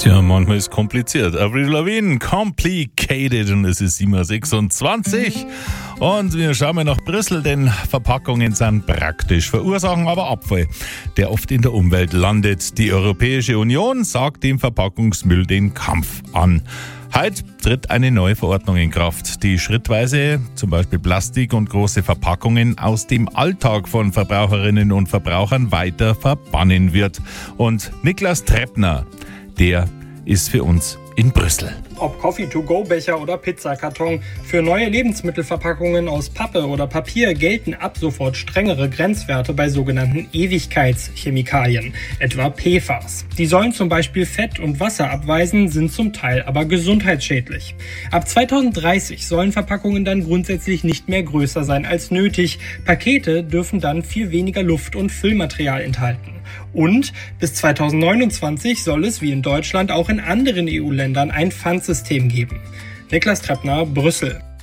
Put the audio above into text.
Tja, manchmal ist es kompliziert. Avril Lavigne, Complicated, und es ist 7.26 Uhr. Und wir schauen mal nach Brüssel, denn Verpackungen sind praktisch, verursachen aber Abfall, der oft in der Umwelt landet. Die Europäische Union sagt dem Verpackungsmüll den Kampf an. Heute tritt eine neue Verordnung in Kraft, die schrittweise zum Beispiel Plastik und große Verpackungen aus dem Alltag von Verbraucherinnen und Verbrauchern weiter verbannen wird. Und Niklas Treppner, der ist für uns in Brüssel. Ob Coffee-to-go-Becher oder Pizzakarton, für neue Lebensmittelverpackungen aus Pappe oder Papier gelten ab sofort strengere Grenzwerte bei sogenannten Ewigkeitschemikalien, etwa PFAS. Die sollen zum Beispiel Fett und Wasser abweisen, sind zum Teil aber gesundheitsschädlich. Ab 2030 sollen Verpackungen dann grundsätzlich nicht mehr größer sein als nötig. Pakete dürfen dann viel weniger Luft- und Füllmaterial enthalten. Und bis 2029 soll es wie in Deutschland auch in anderen EU-Ländern ein Pfandsystem geben. Niklas Treppner, Brüssel.